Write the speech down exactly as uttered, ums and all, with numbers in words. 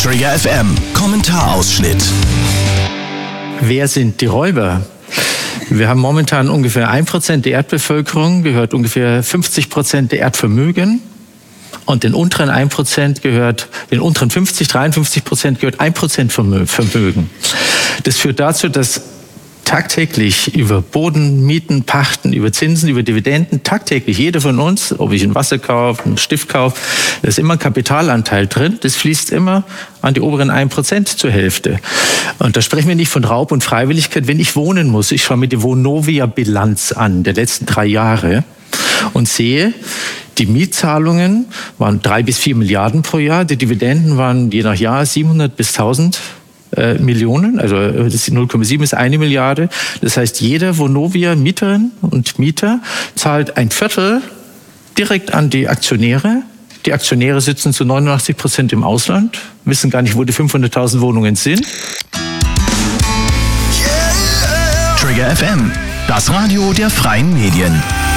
Trigger F M, Kommentarausschnitt. Wer sind die Räuber? Wir haben momentan ungefähr ein Prozent der Erdbevölkerung, gehört ungefähr fünfzig Prozent der Erdvermögen. Und den unteren ein Prozent gehört, den unteren fünfzig, dreiundfünfzig Prozent gehört ein Prozent Vermögen. Das führt dazu, dass tagtäglich über Boden, Mieten, Pachten, über Zinsen, über Dividenden, tagtäglich jeder von uns, ob ich ein Wasser kaufe, einen Stift kaufe, da ist immer ein Kapitalanteil drin, das fließt immer an die oberen ein Prozent zur Hälfte. Und da sprechen wir nicht von Raub und Freiwilligkeit, wenn ich wohnen muss. Ich schaue mir die Vonovia-Bilanz an, der letzten drei Jahre, und sehe, die Mietzahlungen waren drei bis vier Milliarden pro Jahr, die Dividenden waren je nach Jahr siebenhundert bis tausend Äh, Millionen, also das null Komma sieben ist eine Milliarde. Das heißt, jeder Vonovia-Mieterin und Mieter zahlt ein Viertel direkt an die Aktionäre. Die Aktionäre sitzen zu neunundachtzig Prozent im Ausland, wissen gar nicht, wo die fünfhunderttausend Wohnungen sind. Trigger F M, das Radio der freien Medien.